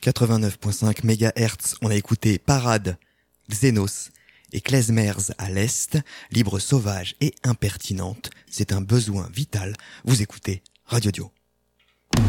89.5 MHz, on a écouté Parade, Xenos et Klezmers à l'Est, libre, sauvage et impertinente. C'est un besoin vital. Vous écoutez Radio Dio.